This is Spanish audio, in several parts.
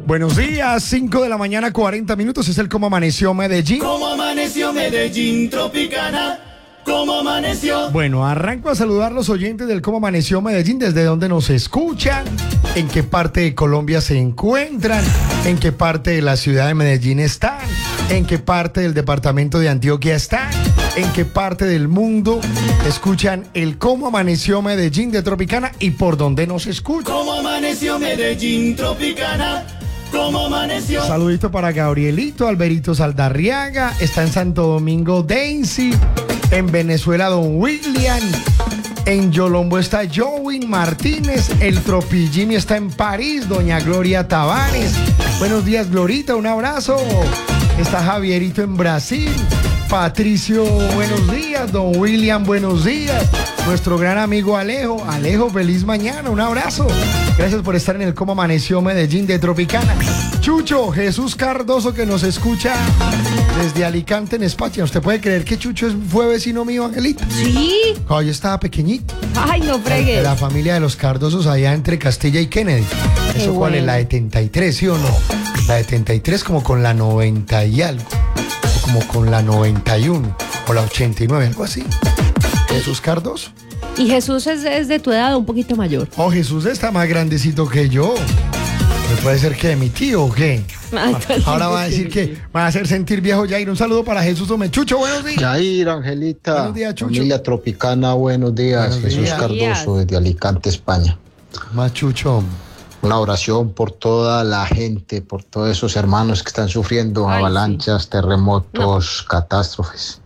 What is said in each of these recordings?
Buenos días, 5 de la mañana, 40 minutos. Es el Cómo Amaneció Medellín. ¿Cómo amaneció Medellín, Tropicana? ¿Cómo amaneció? Bueno, arranco a saludar a los oyentes del Cómo Amaneció Medellín, desde donde nos escuchan, en qué parte de Colombia se encuentran, en qué parte de la ciudad de Medellín están, en qué parte del departamento de Antioquia están, en qué parte del mundo escuchan el Cómo Amaneció Medellín de Tropicana y por dónde nos escuchan. ¿Cómo amaneció Medellín, Tropicana? ¿Cómo amaneció? Saludito para Gabrielito, Alberito Saldarriaga, está en Santo Domingo Daisy, en Venezuela Don William, en Yolombo está Joey Martínez, el Tropillini está en París, doña Gloria Tavares. Buenos días, Glorita, un abrazo. Está Javierito en Brasil. Patricio, buenos días. Don William, buenos días. Nuestro gran amigo Alejo. Alejo, feliz mañana, un abrazo. Gracias por estar en el Cómo Amaneció Medellín de Tropicana. Chucho, Jesús Cardoso, que nos escucha desde Alicante, en España. ¿Usted puede creer que Chucho fue vecino mío, Angelita? Sí. Cuando yo estaba pequeñito. Ay, no fregues. De la familia de los Cardosos allá entre Castilla y Kennedy. ¿Eso Qué cuál es? bueno. La de 73, ¿sí o no? La de 73 como con la 90 y algo. O como con la 91. O la 89, algo así. Jesús Cardoso. Y Jesús es de tu edad, un poquito mayor. Oh, Jesús está más grandecito que yo. ¿Me puede ser que de mi tío o qué? Ahora va a decir que va a hacer sentir viejo Jair. Un saludo para Jesús Chucho, buenos días. Yair, Angelita, Buenos días, Chucho. familia Tropicana, buenos días. Buenos Jesús días. Cardoso desde Alicante, España. Más Chucho. Una oración por toda la gente, por todos esos hermanos que están sufriendo Ay, avalanchas, terremotos, catástrofes.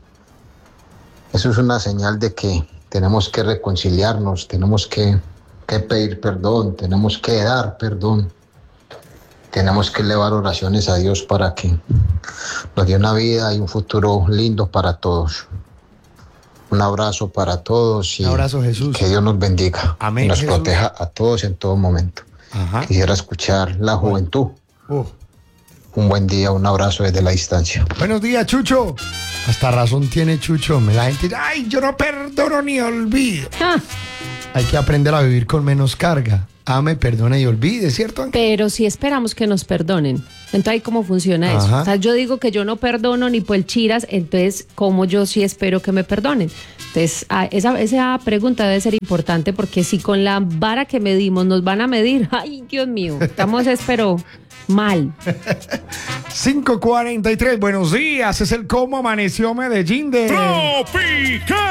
Eso es una señal de que tenemos que reconciliarnos, tenemos que pedir perdón, tenemos que dar perdón. Tenemos que elevar oraciones a Dios para que nos dé una vida y un futuro lindo para todos. Un abrazo para todos y Un abrazo, Jesús. que Dios nos bendiga. Amén, Y nos Jesús. proteja a todos en todo momento. Ajá. Quisiera escuchar la juventud. Un buen día, un abrazo desde la distancia. Buenos días, Chucho. Hasta razón tiene Chucho. La gente, ay, yo no perdono ni olvido. Ah, Hay que aprender a vivir con menos carga. Ame, perdone y olvide, ¿cierto, Ángel? pero sí esperamos que nos perdonen. Entonces, ¿ahí cómo funciona eso? Ajá. O sea, yo digo que yo no perdono ni por el chiras, entonces, ¿cómo yo sí espero que me perdonen? Entonces, esa pregunta debe ser importante porque si con la vara que medimos nos van a medir, ay, Dios mío, estamos, espero, mal. 5:43, buenos días. Es el Cómo Amaneció Medellín de... Tropicana.